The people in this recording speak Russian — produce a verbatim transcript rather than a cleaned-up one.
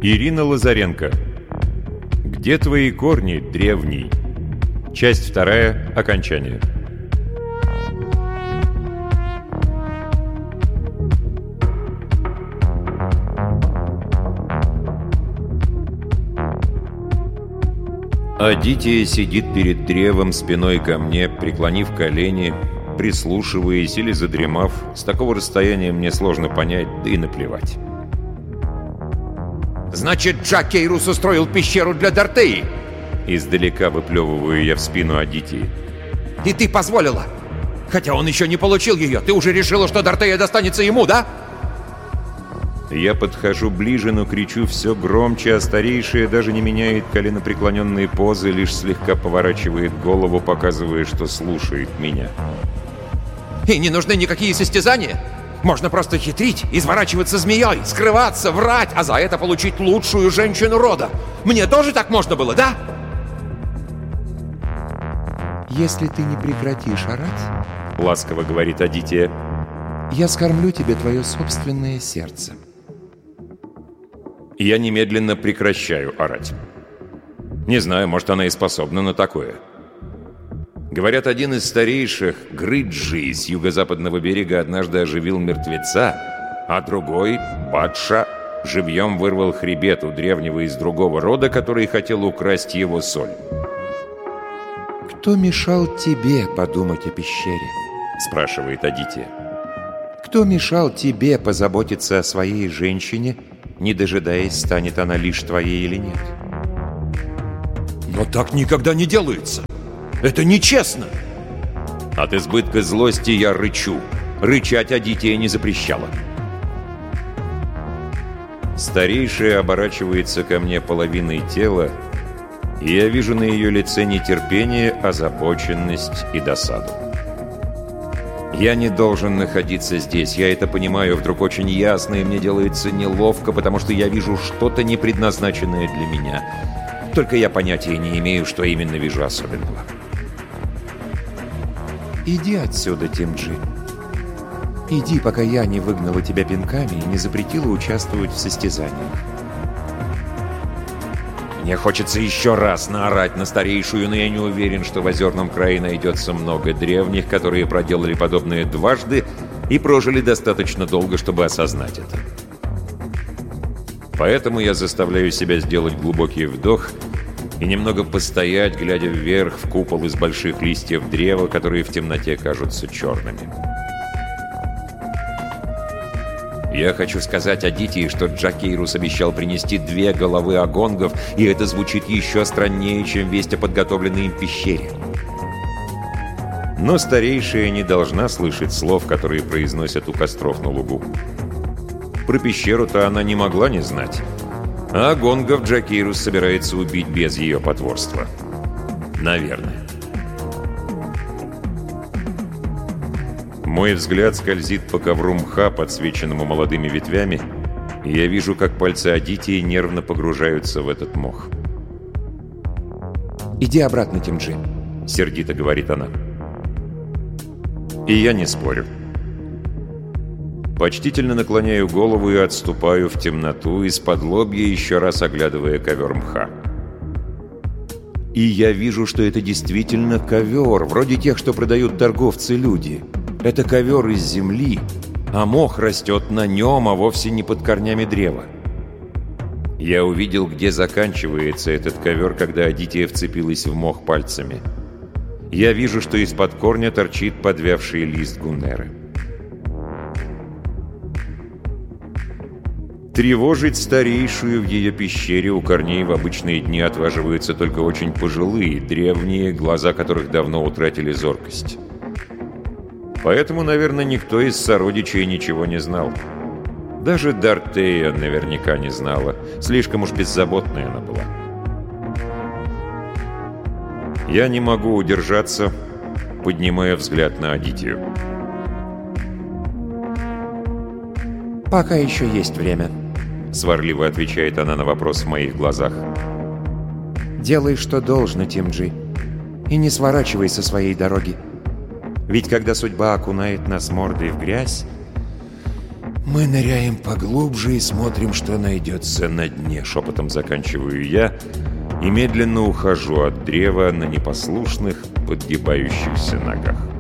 Ирина Лазаренко. «Где твои корни, древний?» Часть вторая. Окончание. Адития сидит перед древом спиной ко мне, преклонив колени, прислушиваясь или задремав. С такого расстояния мне сложно понять, да и наплевать. «Значит, Джак Кейрус устроил пещеру для Дортеи?» Издалека выплевываю я в спину Адитии. «И ты позволила? Хотя он еще не получил ее. Ты уже решила, что Дортея достанется ему, да?» Я подхожу ближе, но кричу все громче, а старейшая даже не меняет коленопреклоненные позы, лишь слегка поворачивает голову, показывая, что слушает меня. «И не нужны никакие состязания? Можно просто хитрить, изворачиваться змеей, скрываться, врать, а за это получить лучшую женщину рода. Мне тоже так можно было, да?» «Если ты не прекратишь орать, — ласково говорит Адития, — я скормлю тебе твое собственное сердце». Я немедленно прекращаю орать. Не знаю, может, она и способна на такое. Говорят, один из старейших, Грыджи, с юго-западного берега однажды оживил мертвеца, а другой, Бадша, живьем вырвал хребет у древнего из другого рода, который хотел украсть его соль. «Кто мешал тебе подумать о пещере?» — спрашивает Адития. «Кто мешал тебе позаботиться о своей женщине, не дожидаясь, станет она лишь твоей или нет?» «Но так никогда не делается! Это нечестно!» От избытка злости я рычу. Рычать Адития не запрещала. Старейшая оборачивается ко мне половиной тела, и я вижу на ее лице нетерпение, озабоченность и досаду. Я не должен находиться здесь, я это понимаю вдруг очень ясно, и мне делается неловко, потому что я вижу что-то не предназначенное для меня. Только я понятия не имею, что именно вижу особенного. «Иди отсюда, Тимджи. Иди, пока я не выгнала тебя пинками и не запретила участвовать в состязаниях». Мне хочется еще раз наорать на старейшую, но я не уверен, что в Озерном крае найдется много древних, которые проделали подобное дважды и прожили достаточно долго, чтобы осознать это. Поэтому я заставляю себя сделать глубокий вдох и немного постоять, глядя вверх в купол из больших листьев древа, которые в темноте кажутся черными. Я хочу сказать Адитии, что Джак Кейрус обещал принести две головы агонгов, и это звучит еще страннее, чем весть о подготовленной им пещере. Но старейшая не должна слышать слов, которые произносят у костров на лугу. Про пещеру-то она не могла не знать. А агонгов Джак Кейрус собирается убить без ее потворства. Наверное. Мой взгляд скользит по ковру мха, подсвеченному молодыми ветвями, и я вижу, как пальцы Адитии нервно погружаются в этот мох. «Иди обратно, Тимджи», — сердито говорит она. И я не спорю. Почтительно наклоняю голову и отступаю в темноту, из-под лобья еще раз оглядывая ковер мха. И я вижу, что это действительно ковер, вроде тех, что продают торговцы-люди. Это ковер из земли, а мох растет на нем, а вовсе не под корнями древа. Я увидел, где заканчивается этот ковер, когда Адития вцепилась в мох пальцами. Я вижу, что из-под корня торчит подвявший лист гуннеры. Тревожить старейшую в ее пещере у корней в обычные дни отваживаются только очень пожилые, древние, глаза которых давно утратили зоркость. Поэтому, наверное, никто из сородичей ничего не знал. Даже Дортея наверняка не знала. Слишком уж беззаботная она была. Я не могу удержаться, поднимая взгляд на Адитию. «Пока еще есть время», — сварливо отвечает она на вопрос в моих глазах. «Делай, что должно, Тимджи, и не сворачивай со своей дороги. Ведь когда судьба окунает нас мордой в грязь, Мы ныряем поглубже и смотрим, что найдется на дне. Шепотом заканчиваю я и медленно ухожу от древа на непослушных, подгибающихся ногах.